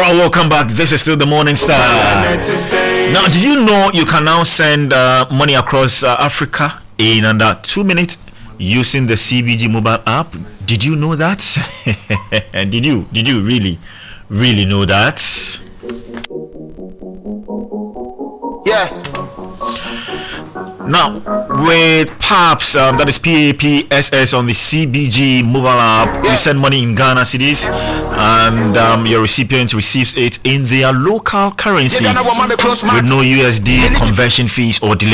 Alright, welcome back. This is still the Morning Star. Now, did you know you can now send money across Africa in under 2 minutes using the CBG mobile app? Did you know that? Did you really know that? Yeah. Now, with PAPS, that is PAPSS on the CBG mobile app, you send money in Ghana cedis, and your recipient receives it in their local currency with no USD conversion fees or delay.